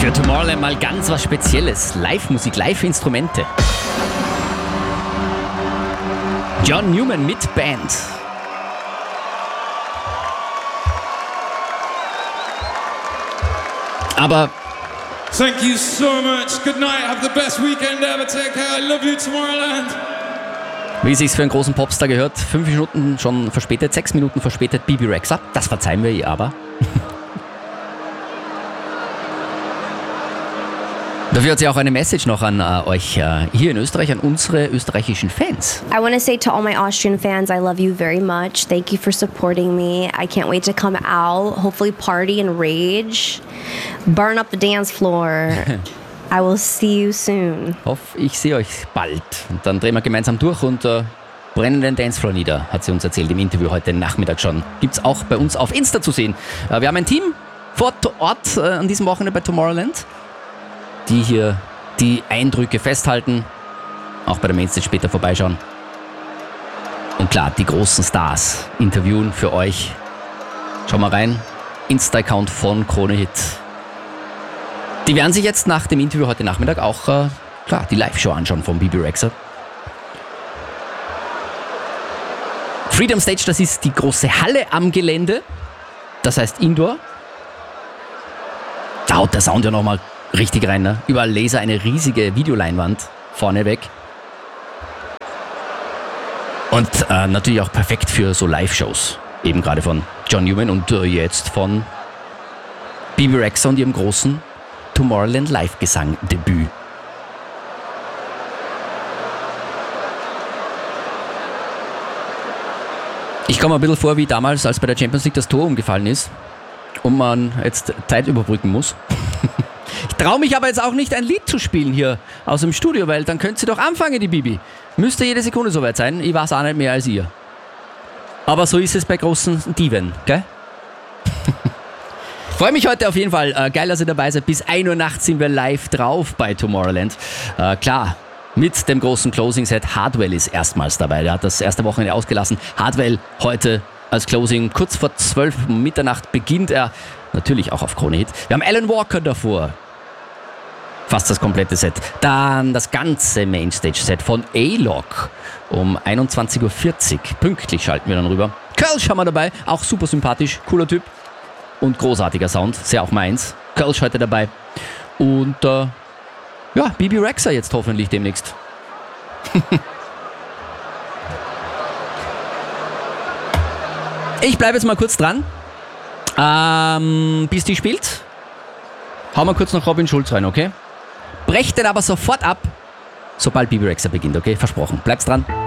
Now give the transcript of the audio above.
Für Tomorrowland mal ganz was Spezielles. Live-Musik, Live-Instrumente. John Newman mit Band. Aber thank you so much. Good night. Have the best weekend ever. Take care. I love you, Tomorrowland. Wie es sich für einen großen Popstar gehört, 5 Minuten schon verspätet, 6 Minuten verspätet, Bebe Rexha. Das verzeihen wir ihr aber. Dafür hat sie auch eine Message noch an euch hier in Österreich, an unsere österreichischen Fans. I want to say to all my Austrian fans, I love you very much. Thank you for supporting me. I can't wait to come out, hopefully party and rage, burn up the dance floor. I will see you soon. Ich sehe euch bald. Und dann drehen wir gemeinsam durch und brennen den Dancefloor nieder, hat sie uns erzählt im Interview heute Nachmittag schon. Gibt's auch bei uns auf Insta zu sehen. Wir haben ein Team vor Ort an diesem Wochenende bei Tomorrowland, die hier die Eindrücke festhalten, auch bei der Mainstage später vorbeischauen. Und klar, die großen Stars interviewen für euch. Schau mal rein, Insta-Account von Krone Hit. Die werden sich jetzt nach dem Interview heute Nachmittag auch klar die Live-Show anschauen von Bebe Rexha. Freedom Stage, das ist die große Halle am Gelände. Das heißt Indoor. Da haut der Sound ja nochmal richtig rein, ne? Überall Laser, eine riesige Videoleinwand vorne weg. Und natürlich auch perfekt für so Live-Shows. Eben gerade von John Newman und jetzt von Bebe Rexha und ihrem großen Tomorrowland Live-Gesang-Debüt. Ich komme mir ein bisschen vor wie damals, als bei der Champions League das Tor umgefallen ist und man jetzt Zeit überbrücken muss. Ich traue mich aber jetzt auch nicht, ein Lied zu spielen hier aus dem Studio, weil dann könnt ihr doch anfangen, die Bibi. Müsste jede Sekunde soweit sein. Ich weiß auch nicht mehr als ihr. Aber so ist es bei großen Diven, gell? Freue mich heute auf jeden Fall. Geil, dass ihr dabei seid. Bis 1 Uhr nachts sind wir live drauf bei Tomorrowland. Klar, mit dem großen Closing-Set. Hardwell ist erstmals dabei. Der hat das erste Wochenende ausgelassen. Hardwell heute als Closing. Kurz vor 12 Mitternacht beginnt er. Natürlich auch auf Krone Hit. Wir haben Alan Walker davor. Fast das komplette Set. Dann das ganze Mainstage-Set von A-Lock. Um 21.40 Uhr. Pünktlich schalten wir dann rüber. Kölsch haben wir dabei. Auch super sympathisch. Cooler Typ. Und großartiger Sound, sehr auch meins. Kölsch heute dabei. Und Bebe Rexha jetzt hoffentlich demnächst. Ich bleibe jetzt mal kurz dran. Bis die spielt. Hauen wir kurz noch Robin Schulz rein, okay? Brecht den aber sofort ab, sobald Bebe Rexha beginnt, okay? Versprochen. Bleibt's dran.